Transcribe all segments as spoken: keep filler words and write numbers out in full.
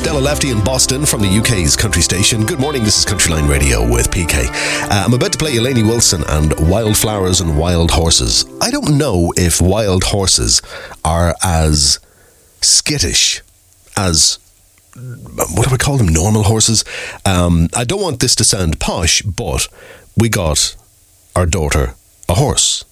Stella Lefty in Boston from the U K's country station. Good morning, this is Countryline Radio with P K. Uh, I'm about to play Lainey Wilson and Wildflowers and Wild Horses. I don't know if wild horses are as skittish as, what do I call them, normal horses? Um, I don't want this to sound posh, but we got our daughter a horse.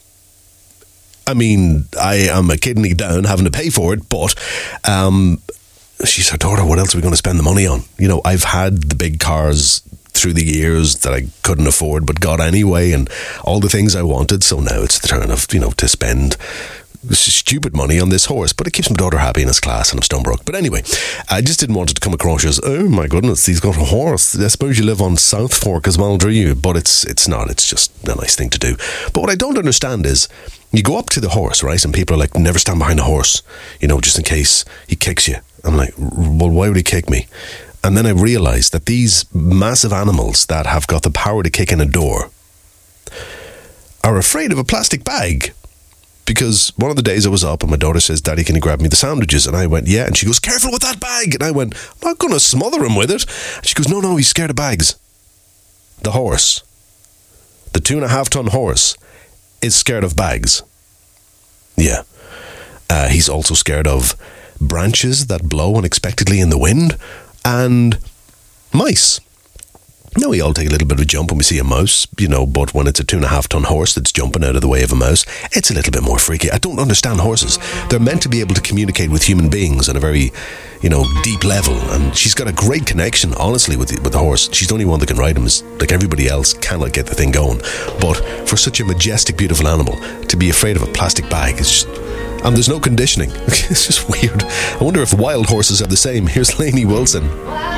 I mean, I am a kidney down having to pay for it, but um, she's our daughter. What else are we going to spend the money on? You know, I've had the big cars through the years that I couldn't afford but got anyway, and all the things I wanted. So now it's the turn of, you know, to spend stupid money on this horse, but it keeps my daughter happy in his class, and I'm stone broke. But anyway, I just didn't want it to come across as, oh my goodness, he's got a horse. I suppose you live on South Fork as well, do you? But it's it's not. It's just a nice thing to do. But what I don't understand is, you go up to the horse, right, and people are like, never stand behind a horse, you know, just in case he kicks you. I'm like, well, why would he kick me? And then I realised that these massive animals that have got the power to kick in a door are afraid of a plastic bag. Because one of the days I was up and my daughter says, Daddy, can you grab me the sandwiches? And I went, yeah. And she goes, careful with that bag. And I went, I'm not going to smother him with it. And she goes, no, no, he's scared of bags. The horse, the two and a half ton horse, is scared of bags. Yeah. Uh, he's also scared of branches that blow unexpectedly in the wind and mice. Now, we all take a little bit of a jump when we see a mouse, you know, but when it's a two and a half ton horse that's jumping out of the way of a mouse, it's a little bit more freaky. I don't understand horses. They're meant to be able to communicate with human beings on a very, you know, deep level. And she's got a great connection, honestly, with the, with the horse. She's the only one that can ride him. Is like everybody else cannot get the thing going. But for such a majestic, beautiful animal, to be afraid of a plastic bag is just... And there's no conditioning. It's just weird. I wonder if wild horses are the same. Here's Lainey Wilson.